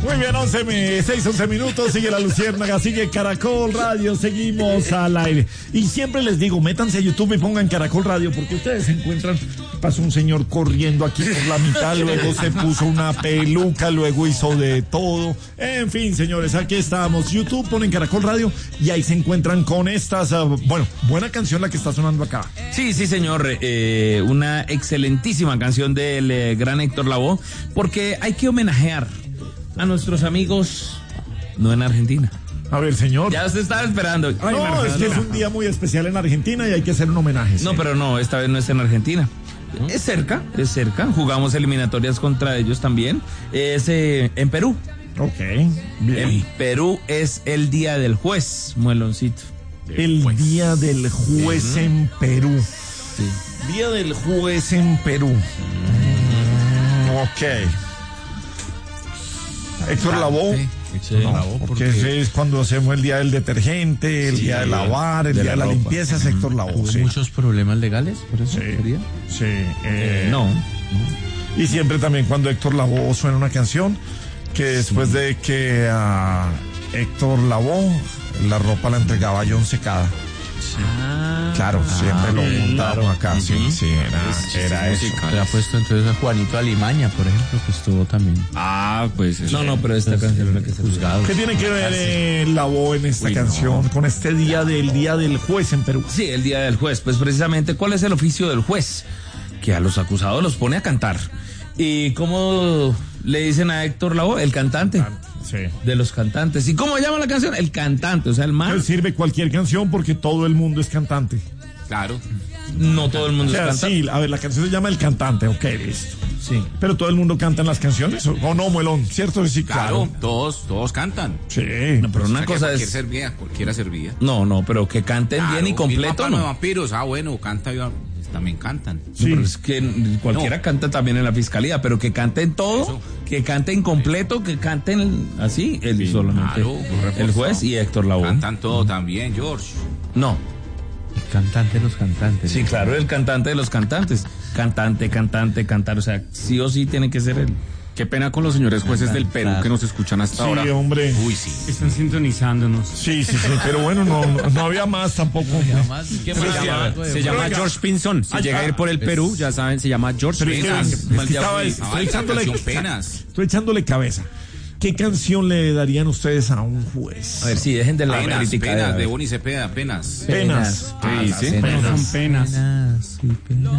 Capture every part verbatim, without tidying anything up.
Muy bien, once, seis, once minutos, sigue La Luciérnaga, sigue Caracol Radio, seguimos al aire. Y siempre les digo, métanse a YouTube y pongan Caracol Radio, porque ustedes se encuentran, pasó un señor corriendo aquí por la mitad, luego se puso una peluca, luego hizo de todo. En fin, señores, aquí estamos. YouTube, ponen Caracol Radio y ahí se encuentran con estas, uh, bueno, buena canción la que está sonando acá. Sí, sí, señor, eh, una excelentísima canción del eh, gran Héctor Lavoe, porque hay que homenajear a nuestros amigos, no en Argentina. A ver, señor. Ya usted estaba esperando. Ay, no, es que es un día muy especial en Argentina y hay que hacer un homenaje. No, sí. pero no, esta vez no es en Argentina. ¿No? Es cerca, es cerca. Jugamos eliminatorias contra ellos también. Es eh, en Perú. Ok, bien. En Perú es el día del juez, mueloncito. El juez. día del juez uh-huh. en Perú. Sí. Día del juez en Perú. Mm, ok. Héctor Lavoe. Sí. Sí, no, Lavoe porque, porque ese es cuando hacemos el día del detergente, el sí, día de lavar, el de día de la, la limpieza, es Héctor Lavoe. ¿Hubo sí. muchos problemas legales por eso? Sí, ¿Sería? sí eh, eh, no. Y siempre también cuando Héctor Lavoe suena una canción, que después sí. de que a uh, Héctor Lavoe la ropa la entregaba a John Secada. Sí. Ah, claro, siempre ah, lo montaron acá, uh-huh. sí, sí, era, era eso. Se ha puesto entonces a Juanito Alimaña, por ejemplo, que estuvo también. Ah, pues no, sí. no, pero esta pues, canción es la que se juzgado. ¿Qué tiene que ver eh, Lavoe en esta Uy, canción no. con este día del día del juez en Perú? Sí, el día del juez, pues precisamente, ¿cuál es el oficio del juez? Que a los acusados los pone a cantar. ¿Y cómo le dicen a Héctor Lavoe? El cantante. Sí. De los cantantes. ¿Y cómo llama la canción? El cantante, o sea, el man. Sirve cualquier canción porque todo el mundo es cantante. Claro. No todo el mundo o sea, es cantante. Sí, a ver, la canción se llama El Cantante, ok, listo. Sí. Pero todo el mundo canta en las canciones, ¿o no, Muelón? ¿Cierto? Sí, claro. claro. Todos, todos cantan. Sí. No, pero una o sea, cosa cualquier es. Servía, cualquiera servía. No, no, pero que canten claro, bien y completo, ¿no? De vampiros, ah, bueno, canta también cantan. Sí. No, pero es que cualquiera no. canta también en la fiscalía, pero que canten todo, Eso. que canten completo, que canten así, él sí, solamente. Claro, el juez y Héctor Lavoe. Cantan todo también, George. No. El cantante de los cantantes. Sí, claro, el cantante de los cantantes. Cantante, cantante, cantar, o sea, sí o sí tiene que ser él. Qué pena con los señores jueces del Perú que nos escuchan hasta sí, ahora. Sí, hombre. Uy, sí. Están sintonizándonos. Sí, sí, sí, pero bueno, no, no había más tampoco. No había más. ¿Qué se llama, se llama George Pinzón. Si Ay, llega a ir por el Perú, ya saben, se llama George Pinzón. Estoy echándole, estoy echándole cabeza. ¿Qué canción le darían ustedes a un juez? A ver, sí, dejen de la penas, crítica. Penas, de Boni Cepeda, penas. Penas. Penas. Sí, sí. Penas. Penas. Son penas. penas, sí, penas.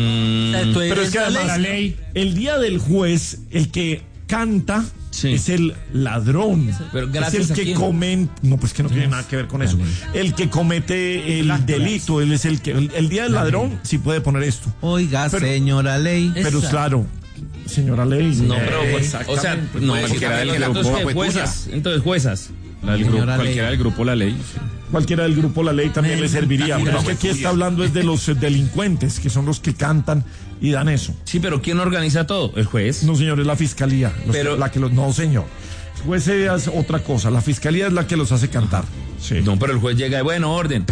Mm, pero es que además, la ley. El día del juez, el que canta sí. es el ladrón. Pero es el que comete. No, pues que no tiene nada que ver con eso. El que comete el delito, él es el que. El, el día del ladrón sí puede poner esto. Oiga, pero, señora ley. Pero Esa. claro. Señora ley. No, pero pues, o sea, no, cualquiera del grupo. Entonces, juezas. Entonces, juezas. La del grupo, cualquiera del grupo La Ley. Sí. Cualquiera del grupo La Ley también le serviría. Pero es que aquí está hablando es de los delincuentes, que son los que cantan y dan eso. Sí, pero ¿quién organiza todo? ¿El juez? No, señor, es la fiscalía. Los, pero, la que los, no, señor. El juez es otra cosa. La fiscalía es la que los hace cantar. Sí. No, pero el juez llega de bueno, orden.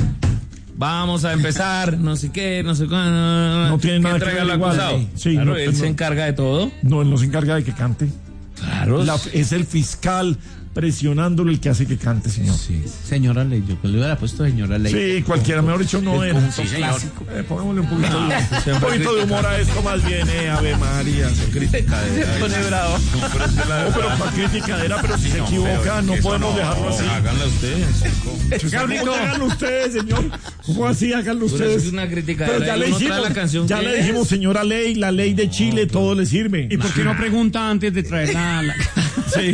Vamos a empezar, no sé qué, no sé cuándo. No, no tiene nada que ver igual. Sí, claro, no, él no, se encarga de todo. No, él no se encarga de que cante. Claro. La, es el fiscal presionándolo el que hace que cante, señor. Sí. Señora Ley, yo le hubiera puesto señora Ley. Sí, cualquiera, mejor dicho, no era. Sí, señor. Eh, pongámosle un poquito, no, de, un poquito de humor a esto más bien, eh, Ave María. Se criticadera. Se pone bravo. No, pero, es la, no, pero para criticadera, pero si se no, equivoca, no podemos no, dejarlo así. Háganlo ustedes. ¿Cómo háganlo ustedes, señor? ¿Cómo así? Háganlo ustedes. Es una criticadera. Pero ya le dijimos, la canción ya le dijimos, señora Ley, la ley de Chile, no, todo le sirve. ¿Y por qué no pregunta antes de traerla? La... Sí.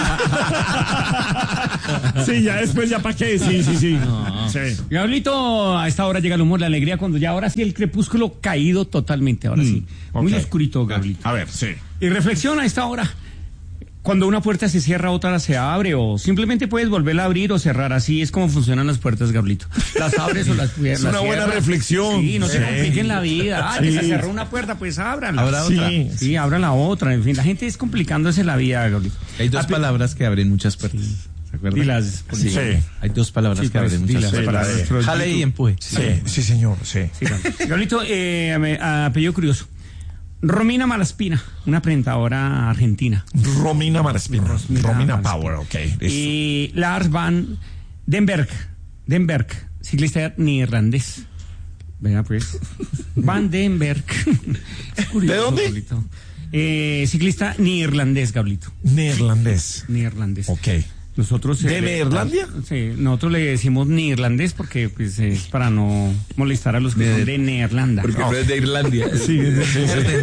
Sí, ya después, ¿ya para qué? Sí, sí, sí. No. Sí. Gabrielito, a esta hora llega el humor, la alegría, cuando ya ahora sí el crepúsculo caído totalmente, ahora mm, sí. Okay. Muy oscurito, Gabrielito. A ver, sí. Y reflexiona a esta hora. Cuando una puerta se cierra, otra se abre, o simplemente puedes volverla a abrir o cerrar. Así es como funcionan las puertas, Gabrielito. Las abres o las cierras. Es una buena cierras. reflexión. Sí, no sí. se compliquen la vida. Ah, sí. Que se cerró una puerta, pues ábrala. Abra sí, otra. Sí, sí, abran la otra. En fin, la gente es complicándose la vida, Gabrielito. Hay dos Ape- palabras que abren muchas puertas. ¿Se acuerdan? Dilas, sí. sí. Hay dos palabras sí, que abren muchas puertas. Jale y empuje. Sí, sí, señor, sí. sí Gabrielito, eh, apellido curioso. Romina Malaspina, una presentadora argentina. Romina Malaspina. Romina Romina Malaspina. Power, ok. Listo. Y Lars van Denberg, Denberg, ciclista neerlandés. Vea pues. Van Denberg. Curioso, ¿De dónde? Gablito. Eh, ciclista neerlandés, Gablito. Neerlandés. Neerlandés. Ok. Nosotros ¿De eh, Neerlandia? Sí, nosotros le decimos neerlandés porque pues es para no molestar a los que son de Neerlanda. Porque No. no es de Irlandia. Sí, sí, sí.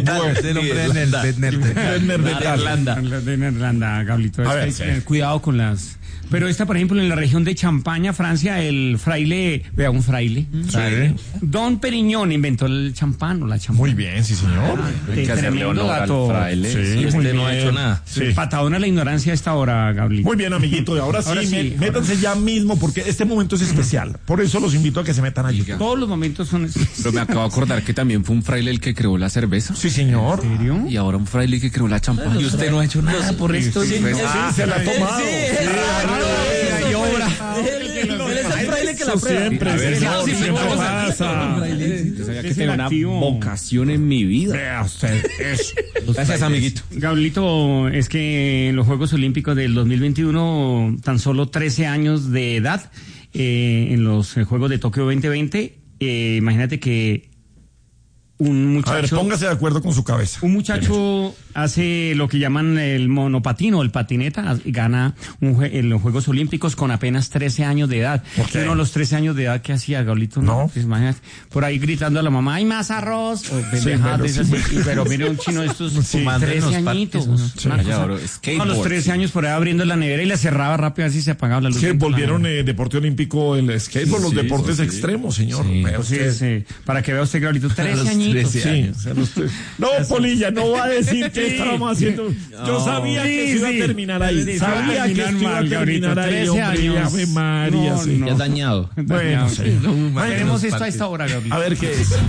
Irlanda. De Neerlanda, Gablito. A Es ver, que hay sí. que tener cuidado con las... Pero esta, por ejemplo, en la región de Champaña, Francia, el fraile, vea, un fraile, Sí. Don Periñón inventó el champán o la champán. Muy bien, sí, señor. Hay que hacerle honor al fraile. Sí, Y muy este no ha bien. hecho nada. Sí. Patadona la ignorancia a esta hora, Gablito. Muy bien, amiguito. Ahora sí, Ahora sí, mé- ahora métanse ya mismo porque este momento es especial. Por eso los invito a que se metan allí. Todos los momentos son... Pero me acabo de acordar que también fue un fraile el que creó la cerveza. Sí, señor. ¿En serio? Y ahora un fraile que creó la champán. Y usted no ha hecho nada por esto. sí, Sí, sí, se la ha tomado. Sí, Sí, sí, y obra. Él él es el fraile que la Eso prueba. siempre, A ver, señor, sí, sí, siempre vamos a- pasa. Yo sabía que Es tenía el una activo. vocación en mi vida. Vea usted, eso. Gracias, amiguito. Gablito, es que en los Juegos Olímpicos del dos mil veintiuno, tan solo trece años de edad, eh, en los eh, Juegos de Tokio veinte veinte, eh, imagínate que un A ver, muchacho... póngase de acuerdo con su cabeza. Un muchacho hace lo que llaman el monopatino, el patineta, y gana un jue- en los Juegos Olímpicos con apenas trece años de edad. Ok. Y uno a los trece años de edad, ¿qué hacía, Gablito? No. Pues imagínate, por ahí gritando a la mamá, ¡hay más arroz! O pendejadas pero de esas, sí. y- pero mire un chino de estos Sí. trece añitos. Sí. Una Allá, cosa- bro, uno a los skateboard, trece sí. años por ahí abriendo la nevera y la cerraba rápido a ver si se apagaba la luz. Que dentro de la volvieron nevera. eh, deporte olímpico el skateboard, los Sí, deportes sí. extremos, señor. Sí. Vea Pues sí, usted. sí, para que vea usted, Gablito, trece añitos. Sí, o sea, los tres- no, Polilla, no va a decir que estábamos haciendo. Yo sabía que Sí, se iba sí. a terminar ahí. Sí, sabía va a que terminar esto iba a mal, terminar Gabriel, ahí, trece hombre. años. Ave María, No, sí. no. Ya dañado. Bueno, sí. Tenemos esto a esta hora, Gabriel. A ver qué es. Si tú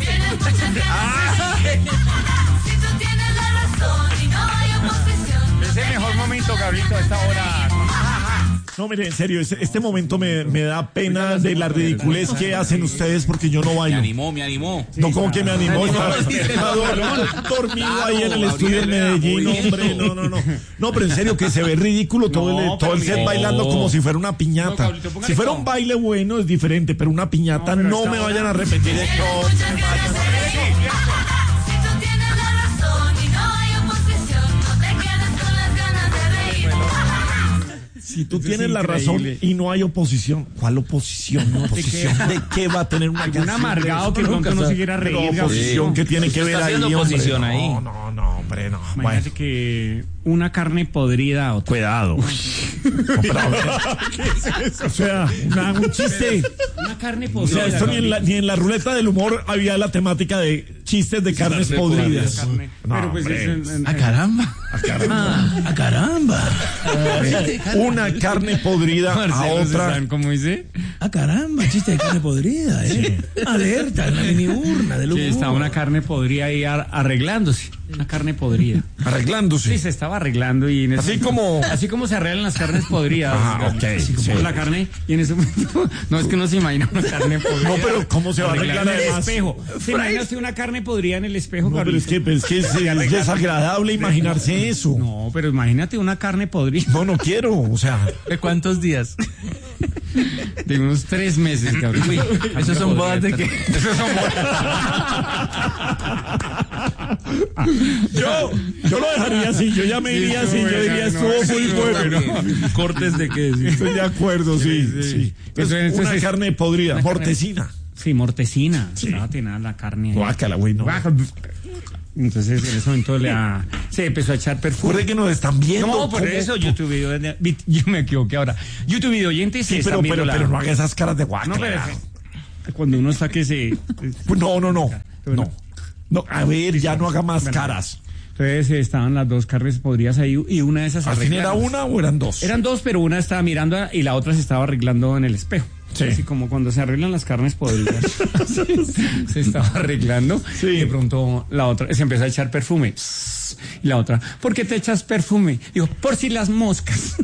tienes la razón y no hay oposición. Es el mejor momento, Gabrielito, a esta hora. No, mire, en serio, este, este momento me, me da pena de la ridiculez que hacen ustedes porque yo no Me bailo. animó, me animó. No, como que me animó. Está, está dor- dormido ahí en el estudio en Medellín, hombre. No, no, no. No, pero en serio, que se ve ridículo todo el, No, todo el pero set no. bailando como si fuera una No, piñata. Pablito, póngale Si fuera como- un baile bueno es diferente, pero una piñata No, pero no esta me hora- vayan a repetir esto. Si tú tienes la razón y no hay oposición, no te quedes con las ganas de reír. Si tú Eso tienes es la razón increíble. y no hay oposición, ¿cuál oposición? ¿Oposición de qué va a tener una Algún canción de amargado eso? que pronto no se quiera Pero reír, oposición Gabriel. que tiene que Usted ver está ahí, haciendo hombre. oposición No, ahí. no, no, hombre, no. Bueno, Imagínate que una carne podrida a otra. cuidado. No, pero a ver, ¿qué es eso? O sea, una- un chiste. Una carne O podrida. sea, esto ni en, la, ni en la ruleta del humor había la temática de chistes de carnes podridas. Carne. No, Pero pues hombre. es, en- ¡A caramba! ¡A caramba! ¡A caramba! Una carne podrida a Marcelo, otra. ¿saben cómo dice? ¡A caramba! Chiste de carne podrida, ¿eh? Alerta, la mini urna del Sí, humor. estaba una carne podrida ahí ar- arreglándose. Una carne podrida. Sí, Arreglándose. se estaba arreglando y en ese Así momento- como- así como se arreglan las carnes podridas. Ah, Gabriel. ok, Así como sí. la carne y en ese momento no es que uno se imagina una carne podrida. No, pero ¿cómo se va a arreglar en el además? espejo? ¿Se imagina usted una carne podrida en el espejo, No, pero Gabriel? es que, pero es, que es, es desagradable imaginarse eso. No, pero imagínate una carne podrida No, no quiero. O sea, ¿De cuántos días? de unos tres meses, Gabriel. Uy, esos son bodas de que... yo, yo lo dejaría así. Yo ya me Sí, iría así. estuvo Yo diría, bueno, estuvo muy no, bueno. ¿Cortes de qué? Sí. Estoy de acuerdo, sí. Sí, sí. sí. Eso- Es eso una es- carne podrida, una carne- mortecina. Sí, mortecina. Sí. Estaba tenada la carne ahí. Guácala, güey, no. Entonces en ese momento le a- se empezó a echar perfume. Recuerde que nos están viendo. No, por ¿cómo? eso YouTube video, yo me equivoqué ahora. YouTube video oyentes Sí, se pero, están pero, viendo la- pero no haga esas caras de guácala. No, pero cuando uno está que se No, no, no. No. No, a ver, ya no haga más caras. entonces estaban las dos carnes podridas ahí y una de esas ¿Al fin era arregladas. una o eran dos? Eran dos, pero una estaba mirando y la otra se estaba arreglando en el espejo. Sí. Así como cuando se arreglan las carnes podridas. Se estaba arreglando Sí. y de pronto la otra se empezó a echar perfume. Y la otra, ¿por qué te echas perfume? Digo, por si las moscas.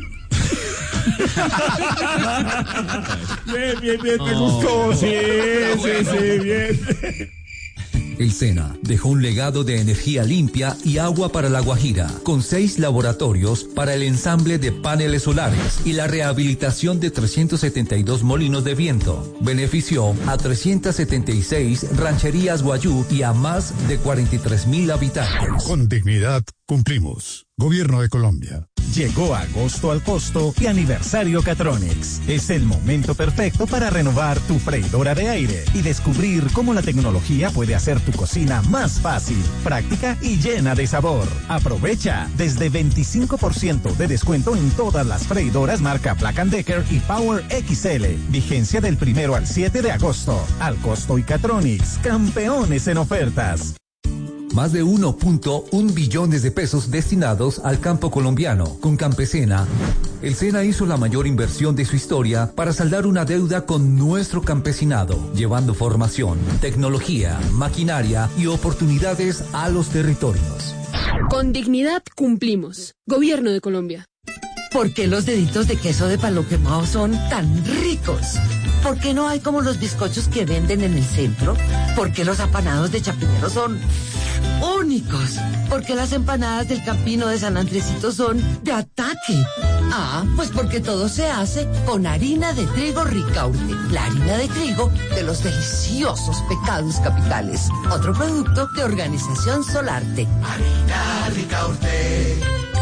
Bien, bien, bien, me gustó. Sí, sí, sí, bien. El SENA dejó un legado de energía limpia y agua para La Guajira, con seis laboratorios para el ensamble de paneles solares y la rehabilitación de trescientos setenta y dos molinos de viento. Benefició a trescientas setenta y seis rancherías guayú y a más de cuarenta y tres mil habitantes. Con dignidad cumplimos. Gobierno de Colombia. Llegó agosto al costo y aniversario Catronics. Es el momento perfecto para renovar tu freidora de aire y descubrir cómo la tecnología puede hacer tu cocina más fácil, práctica y llena de sabor. Aprovecha desde veinticinco por ciento de descuento en todas las freidoras marca Black and Decker y Power X L. Vigencia del primero al siete de agosto. Al costo y Catronics, campeones en ofertas. Más de uno punto uno billones de pesos destinados al campo colombiano. Con Campesena, el SENA hizo la mayor inversión de su historia para saldar una deuda con nuestro campesinado, llevando formación, tecnología, maquinaria y oportunidades a los territorios. Con dignidad cumplimos. Gobierno de Colombia. ¿Por qué los deditos de queso de palo quemado son tan ricos? ¿Por qué no hay como los bizcochos que venden en el centro? ¿Por qué los apanados de Chapinero son únicos? ¿Por qué las empanadas del Campino de San Andresito son de ataque? Ah, pues porque todo se hace con harina de trigo Ricaurte, la harina de trigo de los deliciosos pecados capitales. Otro producto de Organización Solarte. Harina Ricaurte.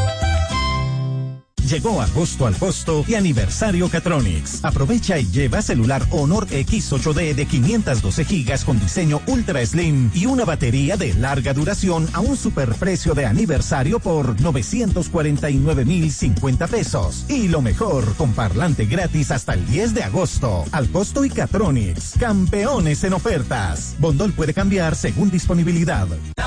Llegó agosto al costo y aniversario Catronics. Aprovecha y lleva celular Honor X ocho D de quinientos doce gigas con diseño Ultra Slim y una batería de larga duración a un superprecio de aniversario por novecientos cuarenta y nueve mil cincuenta pesos. Y lo mejor, con parlante gratis hasta el diez de agosto. Al costo y Catronics, campeones en ofertas. Bondol puede cambiar según disponibilidad.